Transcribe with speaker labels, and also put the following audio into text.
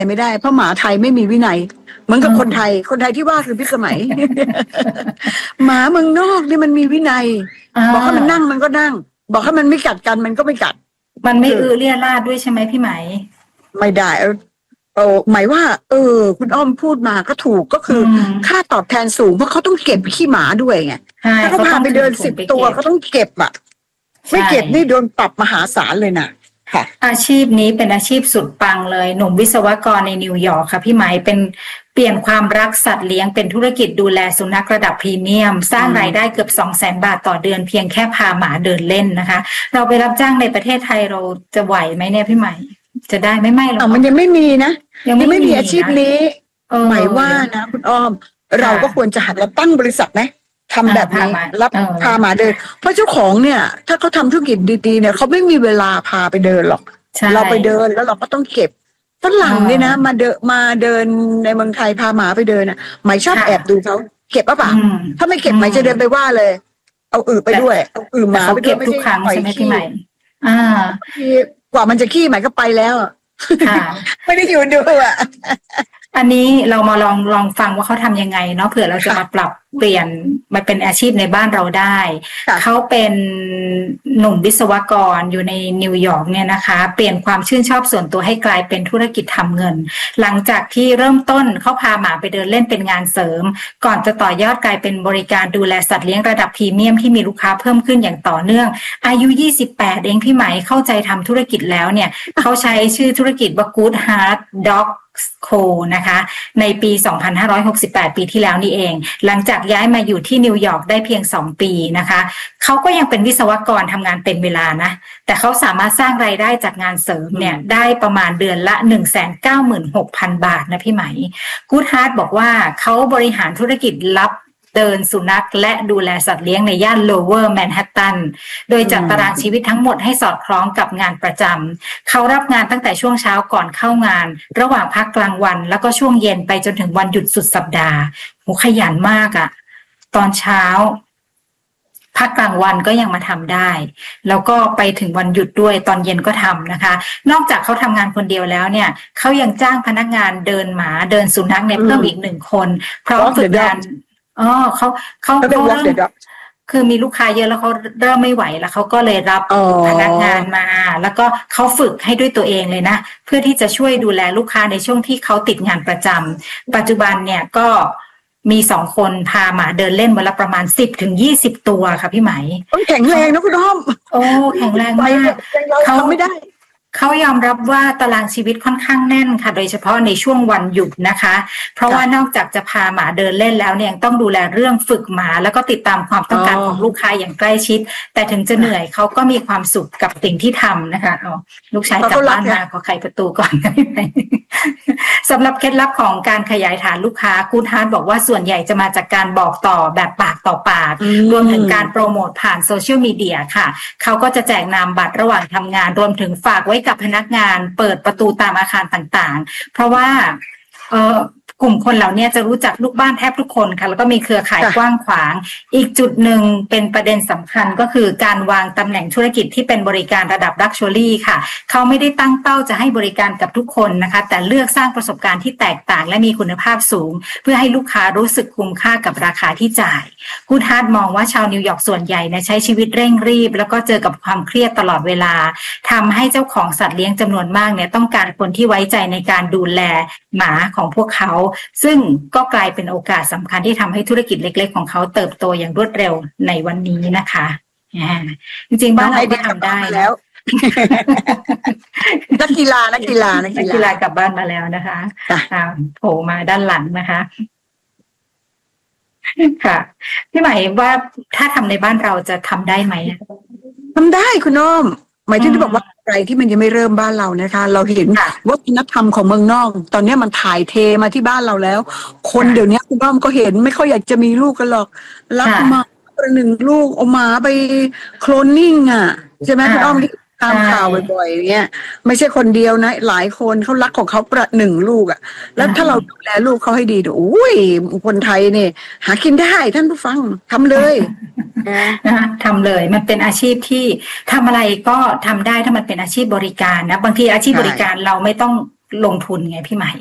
Speaker 1: ไม่ได้เพราะหมาไทยไม่มีวินัยเหมือนกับคนไทยที่ว่าคือพิสมัย หมาเมืองนอกนี่มันมีวินัยบอกให้มันนั่งมันก็นั่งบอกให้มันไม่กัดกันมันก็ไม่กัด
Speaker 2: มันไม่เลี่ยราดด้วยใช่ไหมพี่ไหม
Speaker 1: ไม่ได้หมายว่าคุณอ้อมพูดมาก็ถูกก็คือค่าตอบแทนสูงเพราะเขาต้องเก็บขี้หมาด้วยไงถ้าเขาพาไปเดิน10 ตัวเขาต้องเก็บอ่ะไม่เก็บนี่โดนปรับมหาศาลเลยนะค่ะ
Speaker 2: อาชีพนี้เป็นอาชีพสุดปังเลยหนุ่มวิศวกรในนิวยอร์กค่ะพี่ไหมเป็นเปลี่ยนความรักสัตว์เลี้ยงเป็นธุรกิจดูแลสุนัขระดับพรีเมียมสร้างรายได้เกือบ200,000 บาทต่อเดือนเพียงแค่พาหมาเดินเล่นนะคะเราไปรับจ้างในประเทศไทยเราจะไหวไหมเนี่ยพี่ไหมจะได้ไม่หรอก
Speaker 1: มันยังไม่มีนะยังไม่มีอาชีพนี้หมายว่านะคุณอ้อมเราก็ควรจะหัดเราตั้งบริษัทไหมทำแบบนี้รับพาหมาเดินเพราะเจ้าของเนี่ยถ้าเขาทำธุรกิจดีๆเนี่ยเขาไม่มีเวลาพาไปเดินหรอกเราไปเดินแล้วเราก็ต้องเก็บฝรั่งเนี่ยนะมาเดินในเมืองไทยพาหมาไปเดินน่ะหมายชอบแอบดูเขาเก็บป่ะถ้าไม่เก็บหมายจะเดินไปว่าเลยเอาไปด้วยเอาหมาไปด้วย
Speaker 2: ไม่ทุกครั้งใช่ไหมพี่ใหม่
Speaker 1: กว่ามันจะขี้หมายก็ไปแล้วไม่ได้อยู่ดูอ่ะ
Speaker 2: อันนี้เรามาลองฟังว่าเขาทำยังไงเนาะเผื่อเราจะมาปรับเปลี่ยนมาเป็นอาชีพในบ้านเราได้เขาเป็นหนุ่มวิศวกรอยู่ในนิวยอร์กเนี่ยนะคะเปลี่ยนความชื่นชอบส่วนตัวให้กลายเป็นธุรกิจทำเงินหลังจากที่เริ่มต้นเขาพาหมาไปเดินเล่นเป็นงานเสริมก่อนจะต่อยอดกลายเป็นบริการดูแลสัตว์เลี้ยงระดับพรีเมียมที่มีลูกค้าเพิ่มขึ้นอย่างต่อเนื่องอายุ28เองพี่ไหมเข้าใจทำธุรกิจแล้วเนี่ยเขาใช้ชื่อธุรกิจว่า Good Heart Dog Co นะคะในปี 2568 ปีที่แล้วนี่เองหลังจากย้ายมาอยู่ที่นิวยอร์กได้เพียง2 ปีนะคะเขาก็ยังเป็นวิศวกรทำงานเต็มเวลานะแต่เขาสามารถสร้างรายได้จากงานเสริมเนี่ยได้ประมาณเดือนละ 196,000 บาทนะพี่ไหม Good Heart บอกว่าเขาบริหารธุรกิจรับเดินสุนัขและดูแลสัตว์เลี้ยงในย่าน Lower Manhattan โดยจัดตารางชีวิตทั้งหมดให้สอดคล้องกับงานประจำเขารับงานตั้งแต่ช่วงเช้าก่อนเข้างานระหว่างพักกลางวันแล้วก็ช่วงเย็นไปจนถึงวันหยุดสุดสัปดาห์โหขยันมากอะตอนเช้าพักกลางวันก็ยังมาทำได้แล้วก็ไปถึงวันหยุดด้วยตอนเย็นก็ทำนะคะนอกจากเขาทำงานคนเดียวแล้วเนี่ยเขายังจ้างพนักงานเดินหมาเดินสุนัขเนี่ยเพิ่มอีก1 คนพร้อมฝึกงานเขาคือมีลูกค้าเยอะแล้วเขาเริ่มไม่ไหวแล้วเขาก็เลยรับพนักงานมาแล้วก็เขาฝึกให้ด้วยตัวเองเลยนะเพื่อที่จะช่วยดูแลลูกค้าในช่วงที่เขาติดงานประจำปัจจุบันเนี่ยก็มี2 คนพาหมาเดินเล่นวันละประมาณ10-20 ตัวค่ะพี่ไหม
Speaker 1: แข็งแรงนะคุณอ้อม
Speaker 2: แข็งแรงมาก
Speaker 1: เขาไม่ได้
Speaker 2: เขายอมรับว่าตารางชีวิตค่อนข้างแน่นค่ะโดยเฉพาะในช่วงวันหยุดนะคะเพราะว่านอกจากจะพาหมาเดินเล่นแล้วเนี่ยยังต้องดูแลเรื่องฝึกหมาแล้วก็ติดตามความต้องการของลูกค้าอย่างใกล้ชิดแต่ถึงจะเหนื่อยเขาก็มีความสุขกับสิ่งที่ทำนะคะลูกชายกลับบ้านมาขอไขประตูก่อนสำหรับเคล็ดลับของการขยายฐานลูกค้าGood Heartบอกว่าส่วนใหญ่จะมาจากการบอกต่อแบบปากต่อปากรวมถึงการโปรโมทผ่านโซเชียลมีเดียค่ะเขาก็จะแจกนามบัตรระหว่างทำงานรวมถึงฝากไว้กับพนักงานเปิดประตูตามอาคารต่างๆเพราะว่ากลุ่มคนเหล่านี้จะรู้จักลูกบ้านแทบทุกคนค่ะแล้วก็มีเครือข่ายกว้างขวางอีกจุดหนึ่งเป็นประเด็นสำคัญก็คือการวางตำแหน่งธุรกิจที่เป็นบริการระดับลักชัวรี่ค่ะเขาไม่ได้ตั้งเป้าจะให้บริการกับทุกคนนะคะแต่เลือกสร้างประสบการณ์ที่แตกต่างและมีคุณภาพสูงเพื่อให้ลูกค้ารู้สึกคุ้มค่ากับราคาที่จ่าย Good Heart มองว่าชาวนิวยอร์กส่วนใหญ่ใช้ชีวิตเร่งรีบแล้วก็เจอกับความเครียดตลอดเวลาทำให้เจ้าของสัตว์เลี้ยงจำนวนมากเนี่ยต้องการคนที่ไว้ใจในการดูแลหมาของพวกเขาซึ่งก็กลายเป็นโอกาสสำคัญที่ทำให้ธุรกิจเล็กๆของเขาเติบโตอย่างรวดเร็วในวันนี้นะคะจริงๆบ้านเราก็ทำได้แล้ว
Speaker 1: นักกีฬาก
Speaker 2: ลับบ้านมาแล้วนะคะโผล่มาด้านหลังนะคะค่ะพี่หมายว่าถ้าทำในบ้านเราจะทำได้ไหม
Speaker 1: ทำได้คุณน้อมหมายถึงที่บอกว่าอะไรที่มันยังไม่เริ่มบ้านเรานะคะเราเห็นวัฒนธรรมของเมืองนอกตอนนี้มันถ่ายเทมาที่บ้านเราแล้วคนเดี๋ยวนี้คุณน้อมก็เห็นไม่ค่อยอยากจะมีลูกกันหรอกรับมา1 ลูกเอาหมาไปโคลนนิ่งอ่ะใช่ไหมคุณอ้อมตามข่าวบ่อยๆเงี้ยไม่ใช่คนเดียวนะหลายคนเขารักของเขาประ1 ลูกอ่ะแล้วถ้าเราดูแลลูกเขาให้ดีเดี๋ยวอุ้ยคนไทยเนี่ยหากินได้ท่านผู้ฟังทำเลย
Speaker 2: นะคะทำเลยมันเป็นอาชีพที่ทำอะไรก็ทำได้ถ้ามันเป็นอาชีพบริการนะบางทีอาชีพบริการเราไม่ต้องลงทุนไงพี่ใหม่